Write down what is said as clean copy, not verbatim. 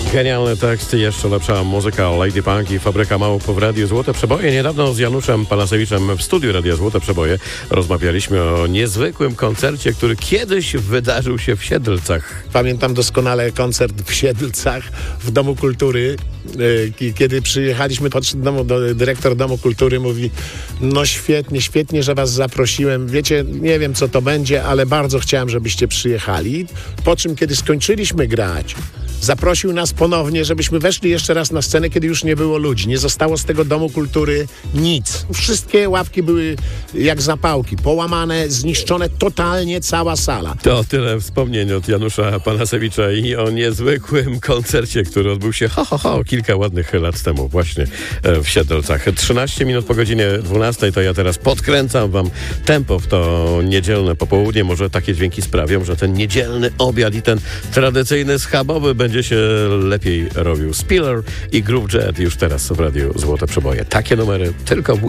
Genialny tekst, jeszcze lepsza muzyka, Lady Punk i Fabryka Małp w Radiu Złote Przeboje. Niedawno z Januszem Panasewiczem w studiu Radia Złote Przeboje rozmawialiśmy o niezwykłym koncercie, który kiedyś wydarzył się w Siedlcach. Pamiętam doskonale koncert w Siedlcach w Domu Kultury. Kiedy przyjechaliśmy, podszedł dyrektor Domu Kultury, mówi: no świetnie, że was zaprosiłem. Wiecie, nie wiem co to będzie, ale bardzo chciałem, żebyście przyjechali. Po czym, kiedy skończyliśmy grać, zaprosił nas ponownie, żebyśmy weszli jeszcze raz na scenę, kiedy już nie było ludzi. Nie zostało z tego Domu Kultury nic. Wszystkie ławki były jak zapałki, połamane, zniszczone totalnie cała sala. To tyle wspomnień od Janusza Panasewicza i o niezwykłym koncercie, który odbył się kilka ładnych lat temu właśnie w Siedlcach. 13 minut po godzinie 12, to ja teraz podkręcam wam tempo w to niedzielne popołudnie. Może takie dźwięki sprawią, że ten niedzielny obiad i ten tradycyjny schabowy będzie się lepiej robił. Spiller i Groove Jet już teraz w Radiu Złote Przeboje. Takie numery tylko w